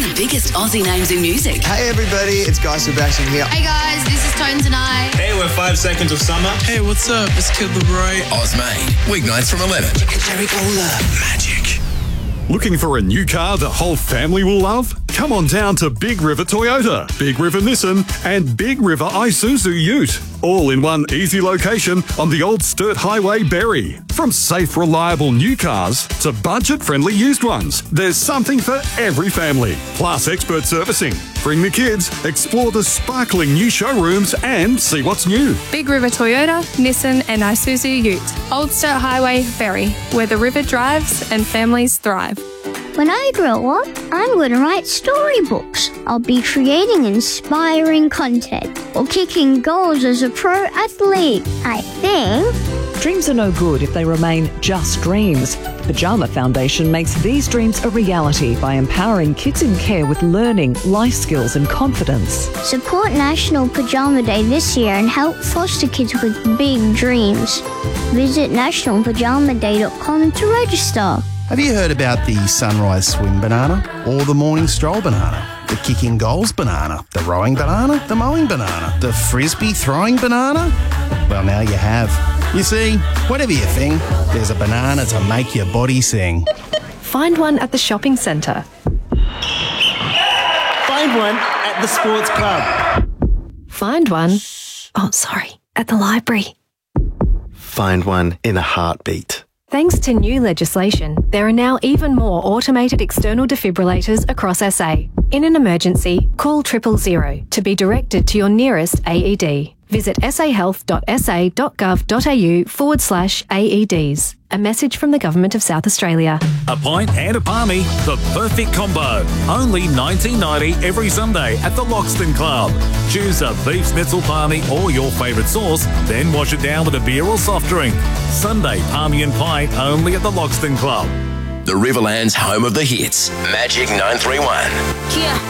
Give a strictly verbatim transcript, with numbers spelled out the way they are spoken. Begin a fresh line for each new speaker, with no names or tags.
the biggest Aussie names in music.
Hey everybody, it's Guy Sebastian here.
Hey guys, this is Tones and I.
Hey, we're Five Seconds of Summer.
Hey, what's up? It's Kid Laroi.
Ozmade, weeknights from eleven.
Jerry Gola.
Magic.
Looking for a new car the whole family will love? Come on down to Big River Toyota, Big River Nissan and Big River Isuzu Ute. All in one easy location on the Old Sturt Highway, Berry. From safe, reliable new cars to budget-friendly used ones, there's something for every family. Plus expert servicing. Bring the kids, explore the sparkling new showrooms and see what's new.
Big River Toyota, Nissan and Isuzu Ute. Old Sturt Highway, Berry, where the river drives and families thrive.
When I grow up, I'm going to write storybooks. I'll be creating inspiring content or kicking goals as a pro athlete. I think.
Dreams are no good if they remain just dreams. Pajama Foundation makes these dreams a reality by empowering kids in care with learning, life skills and confidence.
Support National Pajama Day this year and help foster kids with big dreams. Visit national pajama day dot com to register.
Have you heard about the sunrise swim banana or the morning stroll banana? The kicking goals banana, the rowing banana, the mowing banana, the frisbee throwing banana? Well, now you have. You see, whatever your thing, there's a banana to make your body sing.
Find one at the shopping centre.
Find one at the sports club.
Find one, oh sorry, at the library.
Find one in a heartbeat.
Thanks to new legislation, there are now even more automated external defibrillators across S A. In an emergency, call triple zero to be directed to your nearest A E D. Visit sahealth.sa.gov.au forward slash AEDs. A message from the Government of South Australia.
A pint and a palmy, the perfect combo. Only nineteen ninety every Sunday at the Loxton Club. Choose a beef schnitzel palmy or your favourite sauce, then wash it down with a beer or soft drink. Sunday palmy and pint only at the Loxton Club.
The Riverland's home of the hits. Magic nine three one.
Kia.